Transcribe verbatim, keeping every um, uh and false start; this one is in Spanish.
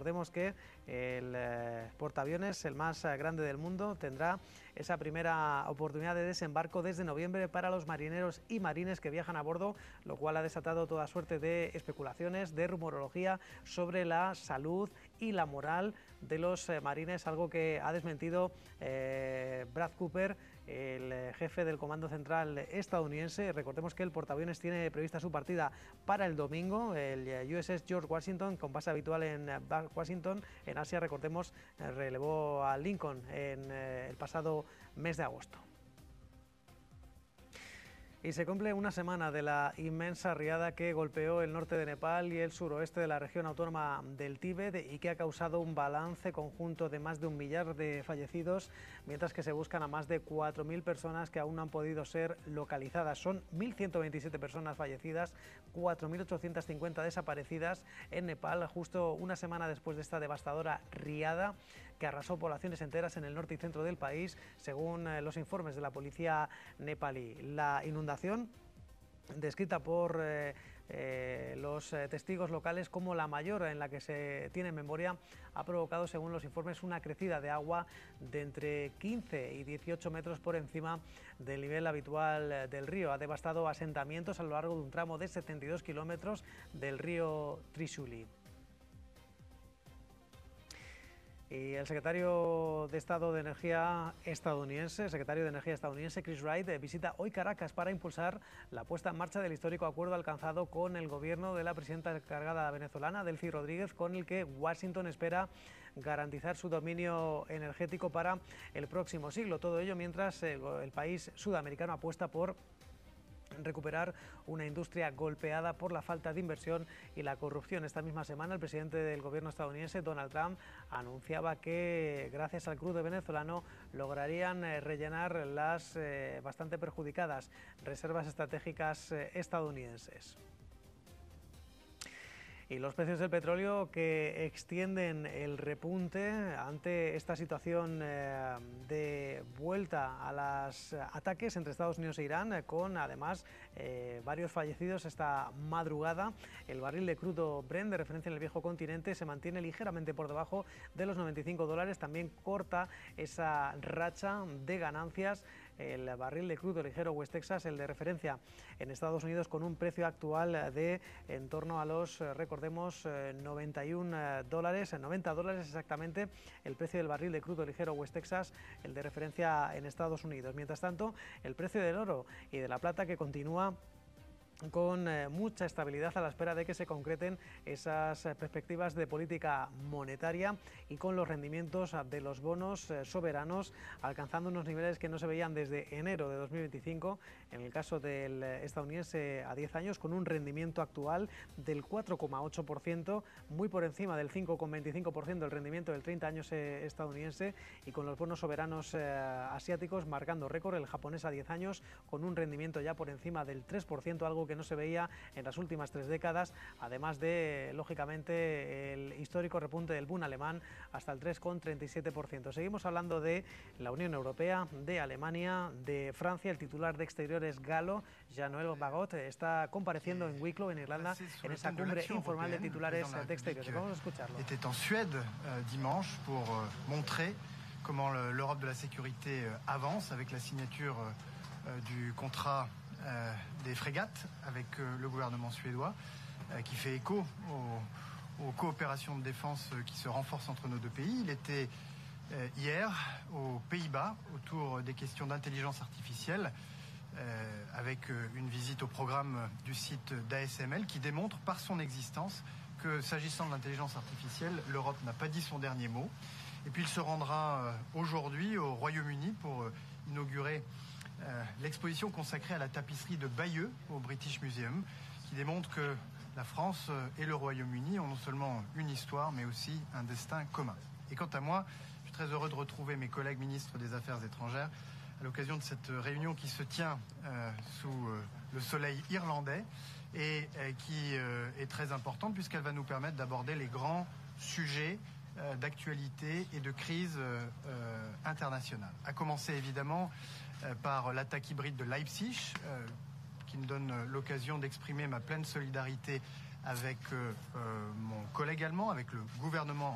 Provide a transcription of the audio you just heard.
Recordemos que el eh, portaaviones, el más eh, grande del mundo, tendrá esa primera oportunidad de desembarco desde noviembre para los marineros y marines que viajan a bordo, lo cual ha desatado toda suerte de especulaciones, de rumorología sobre la salud y la moral de los eh, marines, algo que ha desmentido eh, Brad Cooper, el jefe del Comando Central estadounidense. Recordemos que el portaaviones tiene prevista su partida para el domingo. El U S S George Washington, con base habitual en Washington, en Asia, recordemos, relevó a Lincoln en el pasado mes de agosto. Y se cumple una semana de la inmensa riada que golpeó el norte de Nepal y el suroeste de la región autónoma del Tíbet y que ha causado un balance conjunto de más de un millar de fallecidos, mientras que se buscan a más de cuatro mil personas que aún no han podido ser localizadas. Son mil ciento veintisiete personas fallecidas, cuatro mil ochocientas cincuenta desaparecidas en Nepal, justo una semana después de esta devastadora riada que arrasó poblaciones enteras en el norte y centro del país, según los informes de la policía nepalí. La inundación descrita por eh, eh, los eh, testigos locales como la mayor en la que se tiene memoria, ha provocado, según los informes, una crecida de agua de entre quince y dieciocho metros por encima del nivel habitual del río. Ha devastado asentamientos a lo largo de un tramo de setenta y dos kilómetros del río Trishuli. Y el secretario de Estado de Energía estadounidense, el secretario de Energía estadounidense Chris Wright, visita hoy Caracas para impulsar la puesta en marcha del histórico acuerdo alcanzado con el gobierno de la presidenta encargada venezolana, Delcy Rodríguez, con el que Washington espera garantizar su dominio energético para el próximo siglo. Todo ello mientras el, el país sudamericano apuesta por recuperar una industria golpeada por la falta de inversión y la corrupción. Esta misma semana el presidente del gobierno estadounidense, Donald Trump, anunciaba que gracias al crudo venezolano lograrían eh, rellenar las eh, bastante perjudicadas reservas estratégicas eh, estadounidenses. Y los precios del petróleo que extienden el repunte ante esta situación eh, de vuelta a los ataques entre Estados Unidos e Irán, eh, con además eh, varios fallecidos esta madrugada. El barril de crudo Brent, de referencia en el viejo continente, se mantiene ligeramente por debajo de los noventa y cinco dólares. También corta esa racha de ganancias el barril de crudo ligero West Texas, el de referencia en Estados Unidos, con un precio actual de en torno a los, recordemos, noventa y un dólares, noventa dólares exactamente, el precio del barril de crudo ligero West Texas, el de referencia en Estados Unidos. Mientras tanto, el precio del oro y de la plata, que continúa con eh, mucha estabilidad a la espera de que se concreten esas eh, perspectivas de política monetaria, y con los rendimientos de los bonos eh, soberanos alcanzando unos niveles que no se veían desde enero de dos mil veinticinco, en el caso del eh, estadounidense a diez años, con un rendimiento actual del cuatro coma ocho por ciento, muy por encima del cinco coma veinticinco por ciento del rendimiento del treinta años eh, estadounidense, y con los bonos soberanos eh, asiáticos marcando récord, el japonés a diez años con un rendimiento ya por encima del tres por ciento, algo que no se veía en las últimas tres décadas, además de, lógicamente, el histórico repunte del boom alemán hasta el tres coma treinta y siete por ciento. Seguimos hablando de la Unión Europea, de Alemania, de Francia. El titular de Exteriores galo, Jean-Noël Barrot, está compareciendo en Wicklow, en Irlanda, en esa cumbre informal de titulares de Exteriores. Vamos a escucharlo. Était en Suède euh, dimanche pour euh, montrer comment l'Europe de la sécurité euh, avance avec la signature euh, du contrat Euh, des frégates avec euh, le gouvernement suédois, euh, qui fait écho aux, aux coopérations de défense euh, qui se renforcent entre nos deux pays. Il était euh, hier aux Pays-Bas autour des questions d'intelligence artificielle, euh, avec euh, une visite au programme du site d'A S M L qui démontre par son existence que, s'agissant de l'intelligence artificielle, l'Europe n'a pas dit son dernier mot. Et puis il se rendra euh, aujourd'hui au Royaume-Uni pour euh, inaugurer Euh, l'exposition consacrée à la tapisserie de Bayeux au British Museum, qui démontre que la France et le Royaume-Uni ont non seulement une histoire, mais aussi un destin commun. Et quant à moi, je suis très heureux de retrouver mes collègues ministres des Affaires étrangères à l'occasion de cette réunion qui se tient euh, sous euh, le soleil irlandais et euh, qui euh, est très importante puisqu'elle va nous permettre d'aborder les grands sujets d'actualité et de crise euh, internationale. À commencer évidemment euh, par l'attaque hybride de Leipzig, euh, qui me donne l'occasion d'exprimer ma pleine solidarité avec euh, euh, mon collègue allemand, avec le gouvernement